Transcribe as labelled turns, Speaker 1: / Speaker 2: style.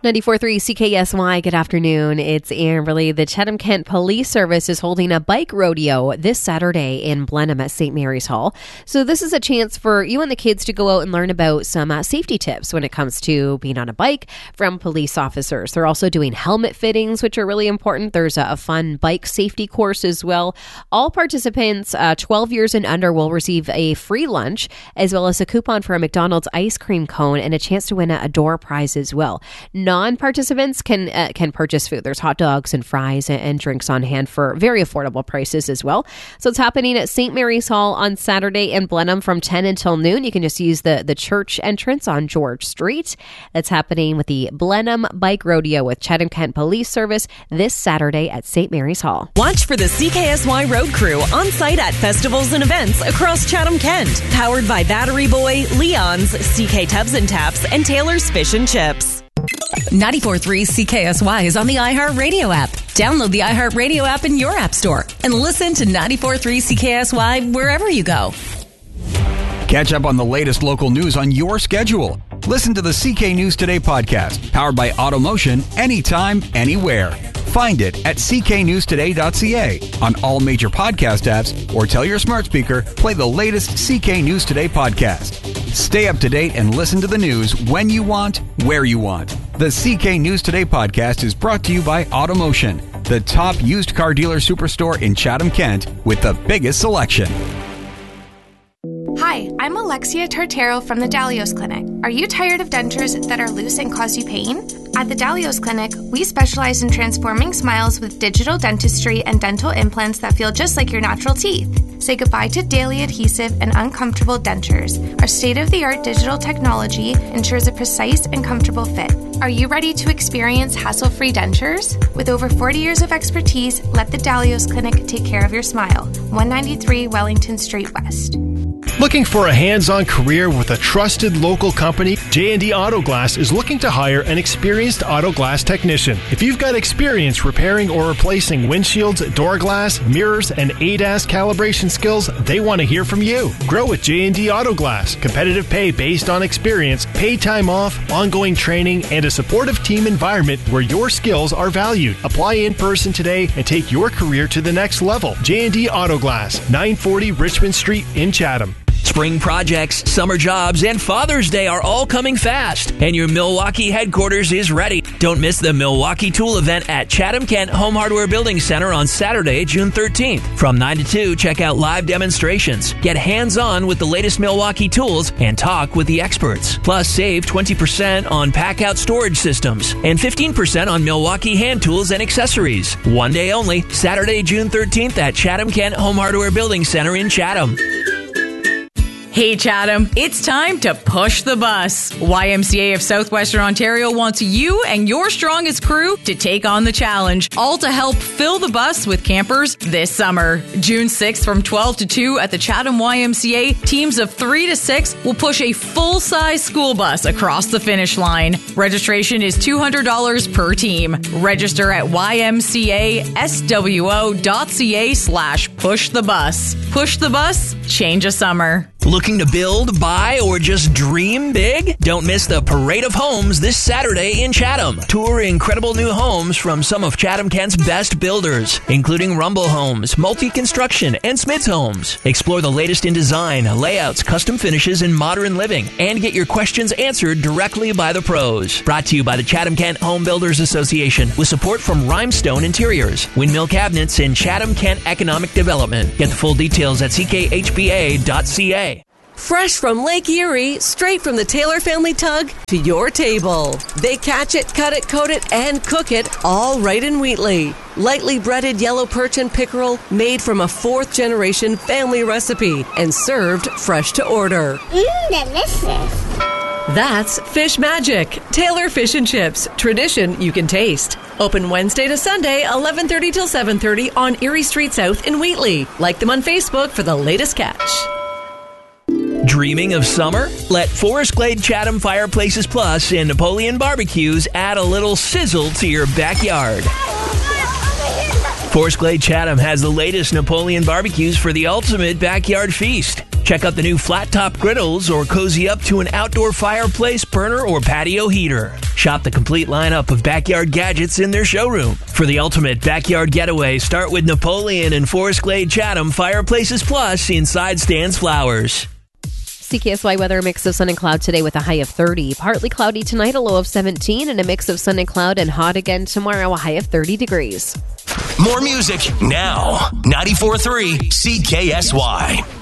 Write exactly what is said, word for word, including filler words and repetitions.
Speaker 1: ninety-four point three C K S Y, good afternoon. It's Amberly. The Chatham-Kent Police Service is holding a bike rodeo this Saturday in Blenheim at Saint Mary's Hall. So this is a chance for you and the kids to go out and learn about some uh, safety tips when it comes to being on a bike from police officers. They're also doing helmet fittings, which are really important. There's a, a fun bike safety course as well. All participants uh, twelve years and under will receive a free lunch, as well as a coupon for a McDonald's ice cream cone and a chance to win a, a door prize as well. Non-participants can uh, can purchase food. There's hot dogs and fries and, and drinks on hand for very affordable prices as well. So it's happening at Saint Mary's Hall on Saturday in Blenheim from ten until noon. You can just use the, the church entrance on George Street. That's happening with the Blenheim Bike Rodeo with Chatham-Kent Police Service this Saturday at Saint Mary's Hall.
Speaker 2: Watch for the C K S Y Road Crew on site at festivals and events across Chatham-Kent. Powered by Battery Boy, Leon's, C K Tubs and Taps, and Taylor's Fish and Chips. ninety-four point three C K S Y is on the iHeartRadio app. Download the iHeartRadio app in your app store and listen to ninety-four point three C K S Y wherever you go.
Speaker 3: Catch up on the latest local news on your schedule. Listen to the C K News Today podcast, powered by Automotion, anytime, anywhere. Find it at c k news today dot c a on all major podcast apps, or tell your smart speaker, play the latest C K News Today podcast. Stay up to date and listen to the news when you want, where you want. The C K News Today podcast is brought to you by Automotion, the top used car dealer superstore in Chatham-Kent with the biggest selection.
Speaker 4: Hi, I'm Alexia Tartero from the Dalios Clinic. Are you tired of dentures that are loose and cause you pain? At the Dalios Clinic, we specialize in transforming smiles with digital dentistry and dental implants that feel just like your natural teeth. Say goodbye to daily adhesive and uncomfortable dentures. Our state-of-the-art digital technology ensures a precise and comfortable fit. Are you ready to experience hassle-free dentures? With over forty years of expertise, let the Dalios Clinic take care of your smile. one ninety-three Wellington Street West.
Speaker 5: Looking for a hands-on career with a trusted local company? J and D Auto Glass is looking to hire an experienced auto glass technician. If you've got experience repairing or replacing windshields, door glass, mirrors, and A D A S calibration skills, they want to hear from you. Grow with J and D Auto Glass. Competitive pay based on experience, paid time off, ongoing training, and a supportive team environment where your skills are valued. Apply in person today and take your career to the next level. J and D Auto Glass, nine forty Richmond Street in Chatham.
Speaker 6: Spring projects, summer jobs, and Father's Day are all coming fast, and your Milwaukee headquarters is ready. Don't miss the Milwaukee Tool event at Chatham-Kent Home Hardware Building Center on Saturday, June thirteenth. From nine to two, check out live demonstrations, get hands-on with the latest Milwaukee tools, and talk with the experts. Plus, save twenty percent on pack-out storage systems and fifteen percent on Milwaukee hand tools and accessories. One day only, Saturday, June thirteenth at Chatham-Kent Home Hardware Building Center in Chatham.
Speaker 7: Hey Chatham, it's time to push the bus. Y M C A of Southwestern Ontario wants you and your strongest crew to take on the challenge, all to help fill the bus with campers this summer. June sixth from twelve to two at the Chatham Y M C A, teams of three to six will push a full-size school bus across the finish line. Registration is two hundred dollars per team. Register at y m c a s w o dot c a slash push the bus. Push the bus, change a summer.
Speaker 6: Looking to build, buy, or just dream big? Don't miss the Parade of Homes this Saturday in Chatham. Tour incredible new homes from some of Chatham-Kent's best builders, including Rumble Homes, Multi Construction, and Smith's Homes. Explore the latest in design, layouts, custom finishes, and modern living, and get your questions answered directly by the pros. Brought to you by the Chatham-Kent Home Builders Association with support from Rhymestone Interiors, Windmill Cabinets, and Chatham-Kent Economic Development. Get the full details at c k h b a dot c a.
Speaker 2: Fresh from Lake Erie, straight from the Taylor family tug to your table. They catch it, cut it, coat it, and cook it all right in Wheatley. Lightly breaded yellow perch and pickerel made from a fourth-generation family recipe and served fresh to order.
Speaker 8: Mmm, delicious.
Speaker 2: That's Fish Magic. Taylor Fish and Chips. Tradition you can taste. Open Wednesday to Sunday, eleven thirty till seven thirty on Erie Street South in Wheatley. Like them on Facebook for the latest catch.
Speaker 6: Dreaming of summer? Let Forest Glade Chatham Fireplaces Plus and Napoleon Barbecues add a little sizzle to your backyard. Forest Glade Chatham has the latest Napoleon barbecues for the ultimate backyard feast. Check out the new flat top griddles or cozy up to an outdoor fireplace, burner, or patio heater. Shop the complete lineup of backyard gadgets in their showroom. For the ultimate backyard getaway, start with Napoleon and Forest Glade Chatham Fireplaces Plus inside Stan's Flowers.
Speaker 1: C K S Y weather, a mix of sun and cloud today with a high of thirty. Partly cloudy tonight, a low of seventeen, and a mix of sun and cloud and hot again tomorrow, a high of thirty degrees.
Speaker 8: More music now. ninety-four point three C K S Y.